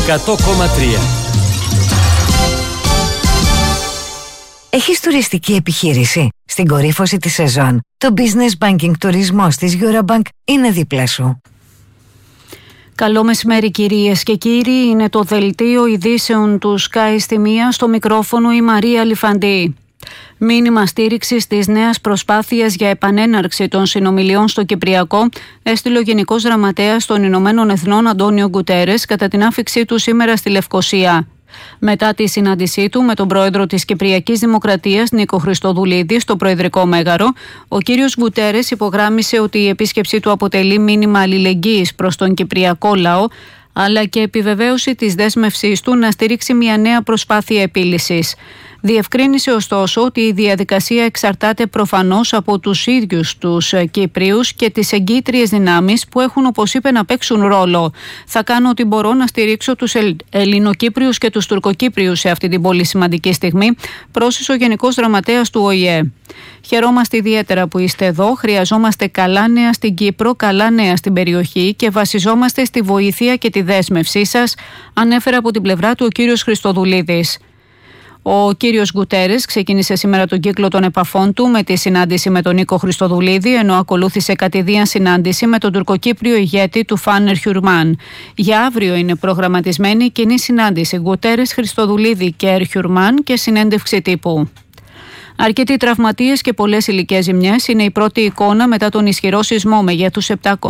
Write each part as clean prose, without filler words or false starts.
100,3. Έχεις τουριστική επιχείρηση? Στην κορύφωση της σεζόν, το Business Banking τουρισμός της Eurobank είναι δίπλα σου. Καλό μεσημέρι κυρίες και κύριοι, είναι το δελτίο ειδήσεων του Sky στη μία, στο μικρόφωνο η Μαρία Λιφαντή. Μήνυμα στήριξης της νέας προσπάθειας για επανέναρξη των συνομιλιών στο Κυπριακό έστειλε ο Γενικός Γραμματέας των Ηνωμένων Εθνών Αντώνιο Γκουτέρες κατά την άφιξή του σήμερα στη Λευκοσία. Μετά τη συνάντησή του με τον πρόεδρο της Κυπριακής Δημοκρατίας Νίκο Χριστοδουλίδη στο Προεδρικό Μέγαρο, ο κύριος Γκουτέρες υπογράμμισε ότι η επίσκεψή του αποτελεί μήνυμα αλληλεγγύης προς τον Κυπριακό λαό, αλλά και επιβεβαίωση της δέσμευσής του να στηρίξει μια νέα προσπάθεια επίλυσης. Διευκρίνησε ωστόσο ότι η διαδικασία εξαρτάται προφανώς από τους ίδιους τους Κύπριους και τις εγκύτριες δυνάμεις που έχουν, όπως είπε, να παίξουν ρόλο. Θα κάνω ό,τι μπορώ να στηρίξω τους Ελληνοκύπριους και τους Τουρκοκύπριους σε αυτή την πολύ σημαντική στιγμή, πρόσθεσε ο Γενικός Γραμματέας του ΟΗΕ. Χαιρόμαστε ιδιαίτερα που είστε εδώ. Χρειαζόμαστε καλά νέα στην Κύπρο, καλά νέα στην περιοχή και βασιζόμαστε στη βοήθεια και τη δέσμευσή σας, ανέφερε από την πλευρά του ο κύριος Χριστοδουλίδης. Ο κύριος Γκουτέρες ξεκίνησε σήμερα τον κύκλο των επαφών του με τη συνάντηση με τον Νίκο Χριστοδουλίδη, ενώ ακολούθησε κατηδίαν συνάντηση με τον τουρκοκύπριο ηγέτη του Φάνερ Χιουρμάν. Για αύριο είναι προγραμματισμένη κοινή συνάντηση Γκουτέρες, Χριστοδουλίδη και Ερχιουρμάν και συνέντευξη τύπου. Αρκετοί τραυματίες και πολλές υλικές ζημιές είναι η πρώτη εικόνα μετά τον ισχυρό σεισμό μεγέθους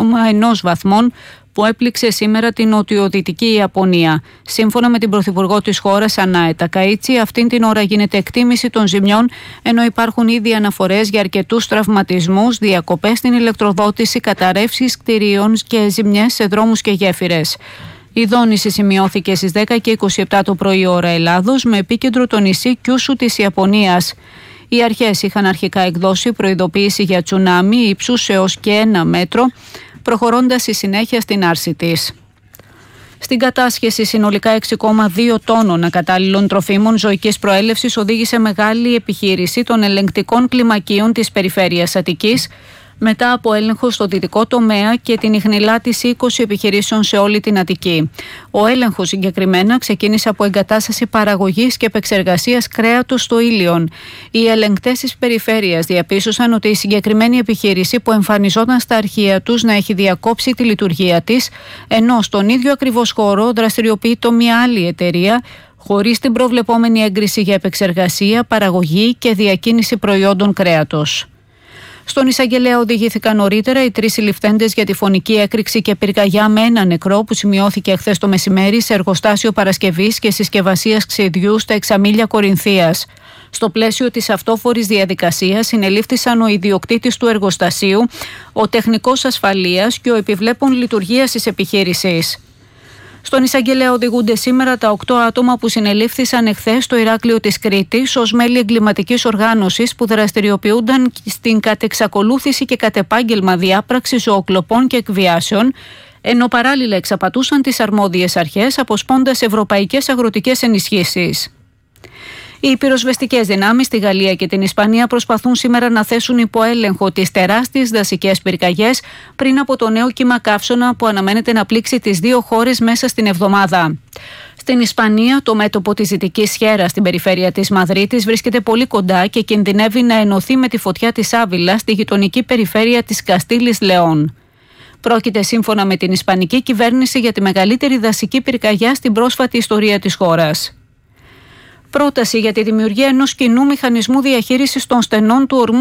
7,1 βαθμών που έπληξε σήμερα την νοτιοδυτική Ιαπωνία. Σύμφωνα με την Πρωθυπουργό της χώρας, Ανάε Τακαΐτσι, αυτήν την ώρα γίνεται εκτίμηση των ζημιών, ενώ υπάρχουν ήδη αναφορές για αρκετούς τραυματισμούς, διακοπές στην ηλεκτροδότηση, καταρρεύσεις κτηρίων και ζημιές σε δρόμους και γέφυρες. Η δόνηση σημειώθηκε στις 10:27 το πρωί ώρα Ελλάδος, με επίκεντρο το νησί Κιούσου της Ιαπωνίας. Οι αρχές είχαν αρχικά εκδώσει προειδοποίηση για τσουνάμι ύψους έως και 1 μέτρο, προχωρώντας στη συνέχεια στην άρση της. Στην κατάσχεση συνολικά 6,2 τόνων ακατάλληλων τροφίμων ζωικής προέλευσης οδήγησε μεγάλη επιχείρηση των ελεγκτικών κλιμακίων της περιφέρειας Αττικής, μετά από έλεγχο στο δυτικό τομέα και την ιχνηλάτηση 20 επιχειρήσεων σε όλη την Αττική. Ο έλεγχος συγκεκριμένα ξεκίνησε από εγκατάσταση παραγωγής και επεξεργασίας κρέατος στο Ήλιον. Οι ελεγκτές της περιφέρειας διαπίστωσαν ότι η συγκεκριμένη επιχείρηση που εμφανιζόταν στα αρχεία τους να έχει διακόψει τη λειτουργία της, ενώ στον ίδιο ακριβώς χώρο δραστηριοποιείται μια άλλη εταιρεία, χωρίς την προβλεπόμενη έγκριση για επεξεργασία, παραγωγή και διακίνηση προϊόντων κρέατος. Στον εισαγγελέα οδηγήθηκαν νωρίτερα οι 3 συλληφθέντες για τη φωνική έκρηξη και πυρκαγιά με 1 νεκρό που σημειώθηκε χθες το μεσημέρι σε εργοστάσιο παρασκευής και συσκευασίας ξυδιού στα Εξαμήλια Κορινθίας. Στο πλαίσιο της αυτόφορης διαδικασίας συνελήφθησαν ο ιδιοκτήτης του εργοστασίου, ο τεχνικός ασφαλείας και ο επιβλέπων λειτουργίας της επιχείρησης. Στον εισαγγελέα οδηγούνται σήμερα τα 8 άτομα που συνελήφθησαν εχθές στο Ηράκλειο της Κρήτης ως μέλη εγκληματικής οργάνωσης που δραστηριοποιούνταν στην κατεξακολούθηση και κατεπάγγελμα διάπραξη ζωοκλοπών και εκβιάσεων, ενώ παράλληλα εξαπατούσαν τις αρμόδιες αρχές αποσπώντας ευρωπαϊκές αγροτικές ενισχύσεις. Οι πυροσβεστικές δυνάμεις στη Γαλλία και την Ισπανία προσπαθούν σήμερα να θέσουν υπό έλεγχο τις τεράστιες δασικές πυρκαγιές πριν από το νέο κύμα καύσωνα που αναμένεται να πλήξει τις 2 χώρες μέσα στην εβδομάδα. Στην Ισπανία, το μέτωπο της Δυτικής Σιέρα στην περιφέρεια της Μαδρίτης βρίσκεται πολύ κοντά και κινδυνεύει να ενωθεί με τη φωτιά της Άβυλα στη γειτονική περιφέρεια της Καστίλης Λεόν. Πρόκειται σύμφωνα με την Ισπανική κυβέρνηση για τη μεγαλύτερη δασική πυρκαγιά στην πρόσφατη ιστορία της χώρας. Πρόταση για τη δημιουργία ενός κοινού μηχανισμού διαχείρισης των στενών του ορμού